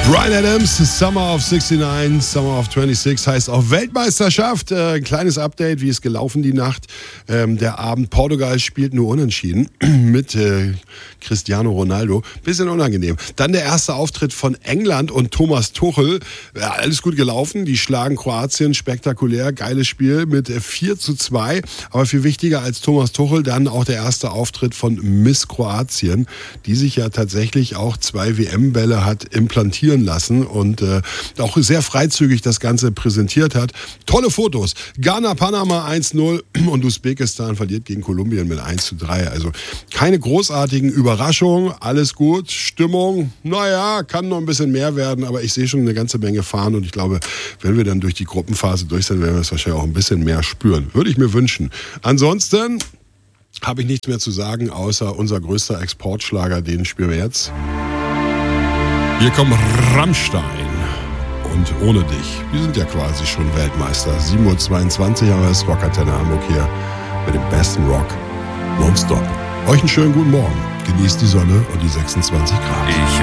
Bryan Adams, Summer of 69, Summer of 26 heißt auch Weltmeisterschaft. Ein kleines Update, wie ist gelaufen die Nacht. Der Abend, Portugal spielt nur unentschieden mit Cristiano Ronaldo. Bisschen unangenehm. Dann der erste Auftritt von England und Thomas Tuchel. Ja, alles gut gelaufen. Die schlagen Kroatien spektakulär. Geiles Spiel mit 4:2. Aber viel wichtiger als Thomas Tuchel dann auch der erste Auftritt von Miss Kroatien, die sich ja tatsächlich auch 2 WM-Bälle hat implantieren lassen und auch sehr freizügig das Ganze präsentiert hat. Tolle Fotos. Ghana, Panama 1:0 und Usbekistan verliert gegen Kolumbien mit 1:3. Also keine großartigen Überraschungen, alles gut. Stimmung, naja, kann noch ein bisschen mehr werden, aber ich sehe schon eine ganze Menge fahren und ich glaube, wenn wir dann durch die Gruppenphase durch sind, werden wir es wahrscheinlich auch ein bisschen mehr spüren. Würde ich mir wünschen. Ansonsten habe ich nichts mehr zu sagen, außer unser größter Exportschlager, den spielen wir jetzt. Hier kommt Rammstein und Ohne dich. Wir sind ja quasi schon Weltmeister. 7:22 Uhr haben wir das Rockantenne Hamburg hier mit dem besten Rock nonstop. Euch einen schönen guten Morgen. Genießt die Sonne und die 26 Grad.